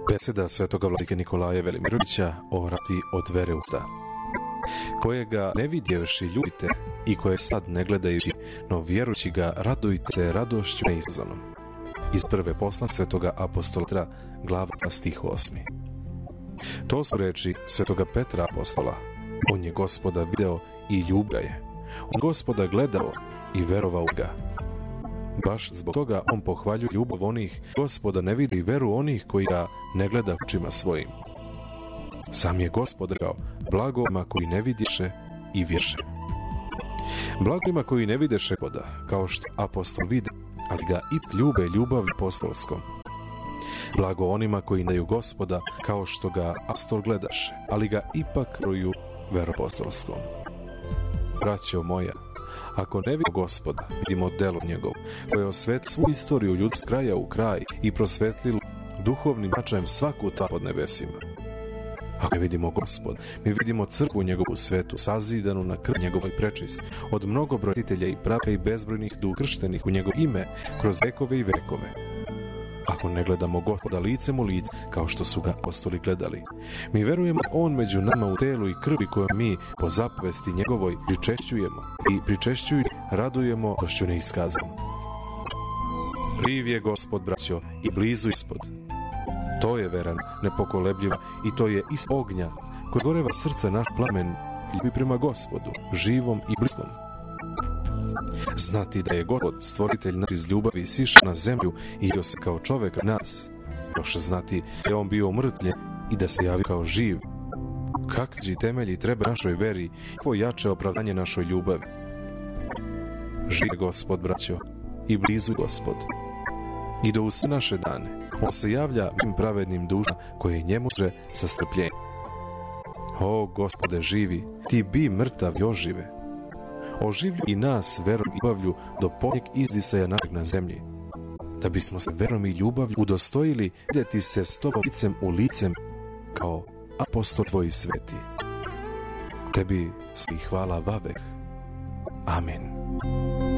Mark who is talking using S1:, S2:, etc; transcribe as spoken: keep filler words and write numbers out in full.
S1: Beseda svetoga vladike Nikolaja Velimirovića o rasti od vere u ta, kojega ne vidjevši ljubite i koje sad ne gledajući, no vjerujući ga radujte se radošću neiskazanom. Iz prve poslanice svetoga apostola Petra, glava stih osmi. To su reči svetoga Petra apostola. On je Gospoda video i ljubio je. On Gospoda gledao i verovao ga. Baš zbog toga on pohvaljuje ljubav onih Gospoda ne vidi i veru onih koji ga ne gleda očima svojim. Sam je Gospod rekao, blago ima koji ne vidiše i vješe. Blago ima koji ne videše Gospoda, kao što apostol vide, ali ga i ljube ljubav apostolskom. Blago onima koji ne daju Gospoda, kao što ga apostol gledaše, ali ga ipak vjeruju veropostolskom. Braćo moja, ako ne vidimo Gospoda, vidimo delo njegov, koje je osvet svu istoriju ljudi s kraja u kraj i prosvetlilo duhovnim značajem svaku tvar pod nebesima. Ako ne vidimo Gospod, mi vidimo crkvu njegovu svetu, sazidanu na krv njegovoj prečist, od mnogobroj roditelja i prava i bezbrojnih duh krštenih u njegovo ime, kroz vekove i vekove. Ako ne gledamo Gospoda licem u lice, kao što su ga apostoli gledali, mi verujemo on među nama u telu i krvi koju mi po zapovesti njegovoj pričešćujemo i pričešćujući radujemo radošću neiskazanom. Živ je Gospod, braćo, i blizu ispod. To je veran, nepokolebljiva i to je iz ognja koji goreva srca naš plamen ljubi prema Gospodu, živom i bliskom. Znati da je Gospod, stvoritelj naš iz ljubavi, sišao na zemlju i javio se kao čovjek nas. Još znati da je on bio umrtljen i da se javio kao živ. Kakvi temelji treba našoj veri, kako jače opravdanje našoj ljubavi. Živ je Gospod, braćo, i blizu Gospod. I do u sve naše dane on se javlja mim pravednim dušama koje njemu služe sa strpljenjem. O Gospode živi, ti bi mrtav i ožive. Oživlju i nas verom i ljubavlju do posljednjeg izdisaja našeg na zemlji, da bismo se verom i ljubavlju udostojili vidjeti se s tobom licem u licem kao apostol tvoji sveti. Tebi svi hvala vavek. Amin.